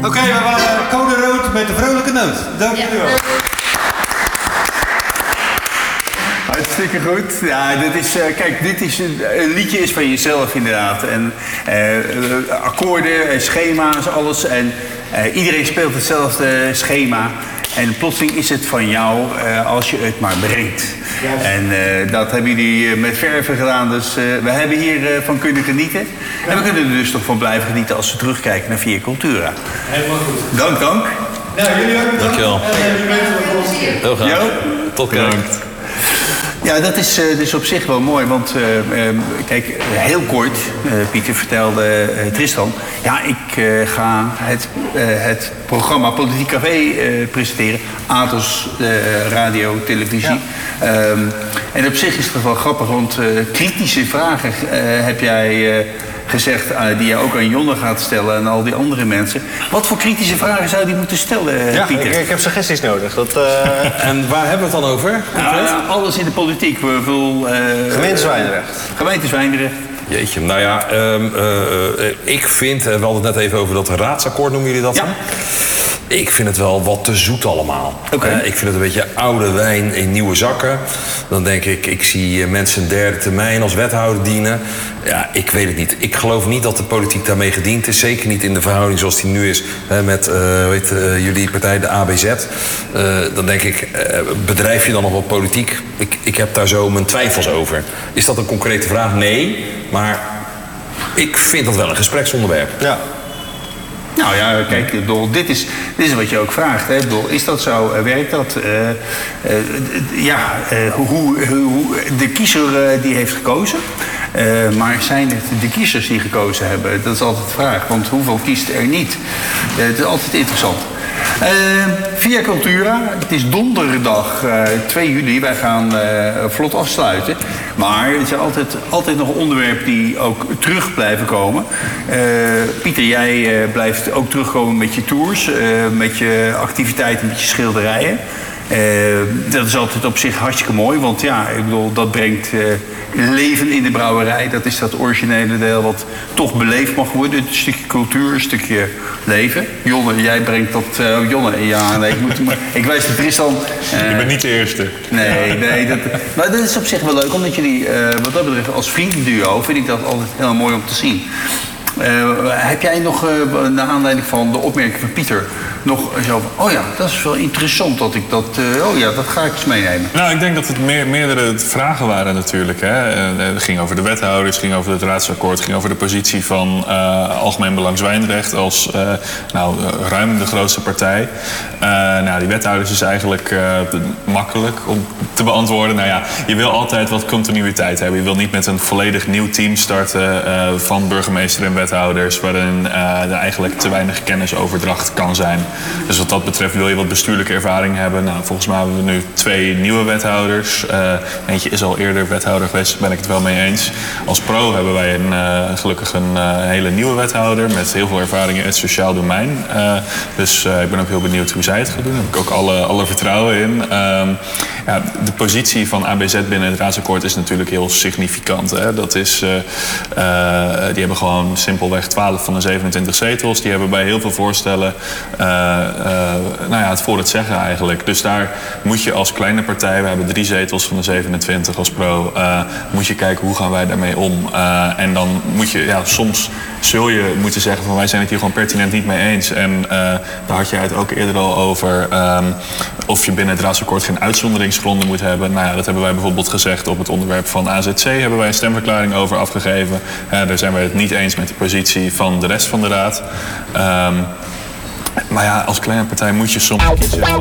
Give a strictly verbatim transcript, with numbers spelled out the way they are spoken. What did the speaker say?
Oké, okay, we waren code rood met de vrolijke noot. Dank jullie wel. Hartstikke goed. Ja, dit is, uh, kijk, dit is een, een liedje is van jezelf inderdaad. En uh, akkoorden, en schema's, alles. En uh, iedereen speelt hetzelfde schema. En plotseling is het van jou uh, als je het maar brengt. Yes. En uh, dat hebben jullie met verven gedaan. Dus uh, we hebben hiervan uh, kunnen genieten. Ja. En we kunnen er dus nog van blijven genieten als we terugkijken naar Via Cultura. Helemaal goed. Dank, dank. Nou, jullie ook. Dankjewel. Heel graag. Jo? Tot kijk. Ja, dat is uh, dus op zich wel mooi, want uh, uh, kijk, heel kort, uh, Pieter vertelde uh, Tristan... ja, ik uh, ga het, uh, het programma Politiek Café uh, presenteren. Atos, uh, radio, televisie. Ja. Um, en op zich is het wel grappig, want uh, kritische vragen uh, heb jij... Uh, gezegd uh, die je ook aan Jonne gaat stellen en al die andere mensen. Wat voor kritische vragen zou die moeten stellen, uh, ja, Pieter? Ik, ik heb suggesties nodig. Dat, uh... En waar hebben we het dan over? Nou, ja, alles in de politiek. We veel, uh, Gemeente Zwijndrecht. Gemeente Zwijndrecht. Jeetje, nou ja, um, uh, uh, ik vind, uh, we hadden het net even over dat raadsakkoord, noemen jullie dat? Ja. Ik vind het wel wat te zoet allemaal. Okay. Uh, ik vind het een beetje oude wijn in nieuwe zakken. Dan denk ik, ik zie uh, mensen een derde termijn als wethouder dienen. Ja, ik weet het niet. Ik geloof niet dat de politiek daarmee gediend is. Zeker niet in de verhouding zoals die nu is uh, met uh, weet, uh, jullie partij, de A B Z. Uh, dan denk ik, uh, bedrijf je dan nog wel politiek? Ik, ik heb daar zo mijn twijfels over. Is dat een concrete vraag? Nee. Maar ik vind dat wel een gespreksonderwerp. Ja. Nou ja, kijk, bedoel, dit, is, dit is wat je ook vraagt. Hè? Bedoel, is dat zo? Werkt dat? Uh, uh, ja, uh, hoe, hoe, de kiezer uh, die heeft gekozen. Uh, maar zijn het de kiezers die gekozen hebben? Dat is altijd de vraag. Want hoeveel kiest er niet? Uh, het is altijd interessant. Uh, Via Cultura, het is donderdag uh, twee juli. Wij gaan uh, vlot afsluiten. Maar er zijn altijd, altijd nog onderwerpen die ook terug blijven komen. Uh, Pieter, jij uh, blijft ook terugkomen met je tours, uh, met je activiteiten, met je schilderijen. Uh, dat is altijd op zich hartstikke mooi, want ja, ik bedoel, dat brengt uh, leven in de brouwerij. Dat is dat originele deel wat toch beleefd mag worden. Een stukje cultuur, een stukje leven. Jonne, jij brengt dat... Uh, Jonne, ja, nee, ik, moet, ik wijs de Tristan... Uh, Je bent niet de eerste. Nee, nee. Dat, maar dat is op zich wel leuk, omdat jullie, uh, wat dat betreft, als vriendenduo, vind ik dat altijd heel mooi om te zien. Uh, heb jij nog, uh, naar aanleiding van de opmerking van Pieter, nog zo van, oh ja, dat is wel interessant dat ik dat, uh, oh ja, dat ga ik eens meenemen. Nou, ik denk dat het meer, meerdere vragen waren natuurlijk. Hè. Het ging over de wethouders, het ging over het raadsakkoord, het ging over de positie van uh, Algemeen Belang Zwijndrecht als uh, nou, ruim de grootste partij. Uh, nou, die wethouders is eigenlijk uh, makkelijk om te beantwoorden. Nou ja, je wil altijd wat continuïteit hebben. Je wil niet met een volledig nieuw team starten uh, van burgemeester en wethouders, waarin uh, er eigenlijk te weinig kennisoverdracht kan zijn. Dus wat dat betreft wil je wat bestuurlijke ervaring hebben. Nou, volgens mij hebben we nu twee nieuwe wethouders. Uh, eentje is al eerder wethouder geweest, daar ben ik het wel mee eens. Als pro hebben wij een, uh, gelukkig een uh, hele nieuwe wethouder met heel veel ervaring in het sociaal domein. Uh, dus uh, ik ben ook heel benieuwd hoe zij het gaat doen. Daar heb ik ook alle, alle vertrouwen in. Uh, ja, de positie van A B Z binnen het raadsakkoord is natuurlijk heel significant. Hè? Dat is, uh, uh, die hebben gewoon simpelweg twaalf van de zevenentwintig zetels. Die hebben bij heel veel voorstellen uh, uh, nou ja, het voor het zeggen eigenlijk. Dus daar moet je als kleine partij, we hebben drie zetels van de zevenentwintig als pro, uh, moet je kijken hoe gaan wij daarmee om. Uh, en dan moet je, ja, soms zul je moeten zeggen van wij zijn het hier gewoon pertinent niet mee eens. En uh, daar had jij het ook eerder al over um, of je binnen het raadsakkoord geen uitzonderingsgronden moet hebben. Nou ja, dat hebben wij bijvoorbeeld gezegd op het onderwerp van A Z C. Hebben wij een stemverklaring over afgegeven. Uh, daar zijn wij het niet eens met de positie van de rest van de raad. Um, maar ja, als kleine partij moet je soms kiezen.